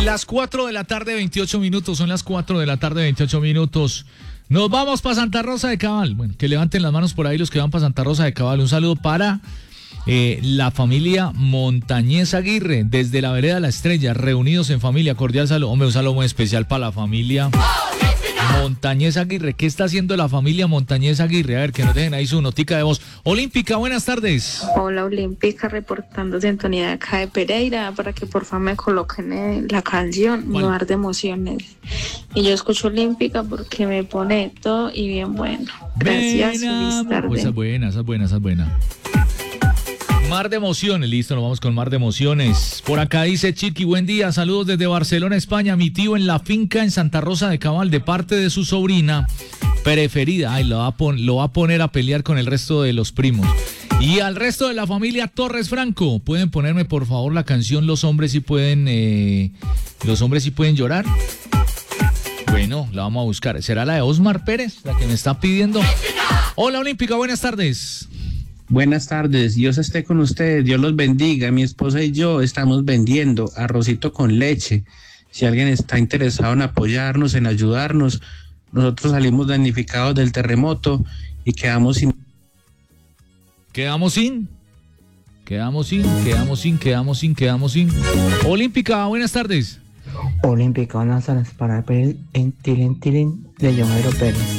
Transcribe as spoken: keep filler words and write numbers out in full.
Las cuatro de la tarde, veintiocho minutos, son las cuatro de la tarde, veintiocho minutos. Nos vamos para Santa Rosa de Cabal. Bueno, que levanten las manos por ahí los que van para Santa Rosa de Cabal. Un saludo para eh, la familia Montañez Aguirre, desde la vereda La Estrella, reunidos en familia. Cordial saludo. Hombre, un saludo muy especial para la familia Montañez Aguirre. ¿Qué está haciendo la familia Montañez Aguirre? A ver, que nos dejen ahí su notica de voz. Olímpica, buenas tardes. Hola, Olímpica, reportando sintonía de acá de Pereira, para que por favor me coloquen eh, la canción ¿Cuál? Mar de Emociones. Y yo escucho Olímpica porque me pone todo y bien bueno. Gracias, Buena, feliz tarde. pues esa es buena, esa es buena, esa es buena. Mar de Emociones, listo, nos vamos con Mar de Emociones. Por acá dice Chiqui, buen día, saludos desde Barcelona, España. Mi tío en la finca en Santa Rosa de Cabal, de parte de su sobrina preferida. Ay, lo va a, pon- lo va a poner a pelear con el resto de los primos. Y al resto de la familia Torres Franco, ¿pueden ponerme por favor la canción Los hombres sí pueden, eh, los hombres sí pueden llorar? Bueno, la vamos a buscar. ¿Será la de Osmar Pérez, la que me está pidiendo? Hola, Olímpica, buenas tardes. Buenas tardes, Dios esté con ustedes, Dios los bendiga. Mi esposa y yo estamos vendiendo arrocito con leche. Si alguien está interesado en apoyarnos, en ayudarnos, nosotros salimos damnificados del terremoto y quedamos sin... Quedamos sin, quedamos sin, quedamos sin, quedamos sin, quedamos sin. Olímpica, buenas tardes. Olímpica, buenas tardes para el en Tilín Tilín de John Jairo Pérez.